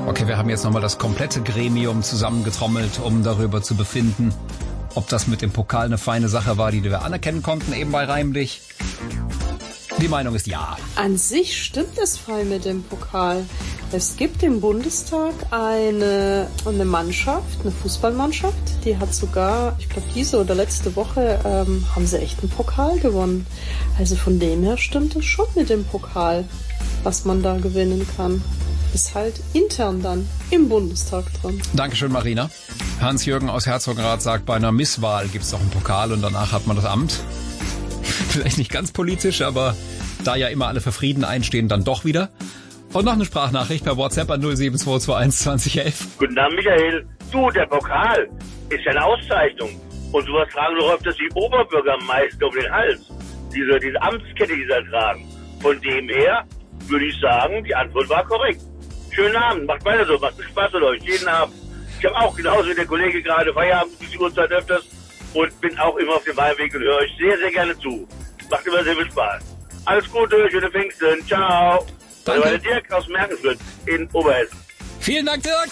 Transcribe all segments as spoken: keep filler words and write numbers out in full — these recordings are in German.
Okay, wir haben jetzt nochmal das komplette Gremium zusammengetrommelt, um darüber zu befinden, ob das mit dem Pokal eine feine Sache war, die wir anerkennen konnten, eben bei Reimlich. Die Meinung ist ja. An sich stimmt es fein mit dem Pokal. Es gibt im Bundestag eine, eine Mannschaft, eine Fußballmannschaft, die hat sogar, ich glaube diese oder letzte Woche, ähm, haben sie echt einen Pokal gewonnen. Also von dem her stimmt es schon mit dem Pokal, was man da gewinnen kann. Ist halt intern dann im Bundestag drin. Dankeschön, Marina. Hans-Jürgen aus Herzogenrath sagt, bei einer Misswahl gibt es doch einen Pokal und danach hat man das Amt. Vielleicht nicht ganz politisch, aber da ja immer alle für Frieden einstehen, dann doch wieder. Und noch eine Sprachnachricht per WhatsApp an null sieben zwei zwei eins zwanzig elf. Guten Abend, Michael. Du, der Pokal ist ja eine Auszeichnung. Und sowas tragen doch öfters die Oberbürgermeister um den Hals. Diese, diese Amtskette, die sie tragen. Von dem her würde ich sagen, die Antwort war korrekt. Schönen Abend, macht weiter so, macht viel Spaß mit euch, jeden Abend. Ich habe auch genauso wie der Kollege gerade Feierabend, diese Uhrzeit öfters und bin auch immer auf dem Wahlweg und höre euch sehr, sehr gerne zu. Macht immer sehr viel Spaß. Alles Gute, schöne Pfingsten, ciao. Danke. Das war der Dirk aus Merkensfurt in Oberhessen. Vielen Dank, Dirk.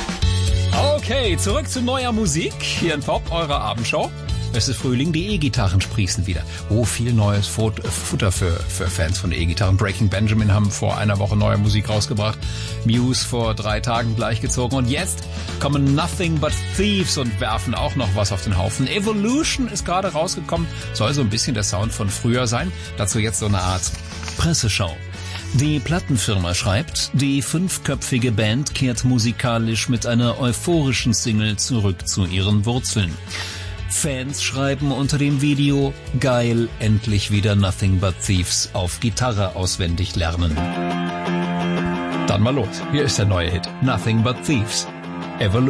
Okay, zurück zu neuer Musik hier in Pop, eurer Abendshow. Es ist Frühling, die E-Gitarren sprießen wieder. Oh, viel neues Futter für, für Fans von E-Gitarren. Breaking Benjamin haben vor einer Woche neue Musik rausgebracht. Muse vor drei Tagen gleichgezogen. Und jetzt kommen Nothing But Thieves und werfen auch noch was auf den Haufen. Evolution ist gerade rausgekommen. Soll so ein bisschen der Sound von früher sein. Dazu jetzt so eine Art Presseschau. Die Plattenfirma schreibt, die fünfköpfige Band kehrt musikalisch mit einer euphorischen Single zurück zu ihren Wurzeln. Fans schreiben unter dem Video, geil, endlich wieder Nothing But Thieves auf Gitarre auswendig lernen. Dann mal los, hier ist der neue Hit, Nothing But Thieves, Evolution.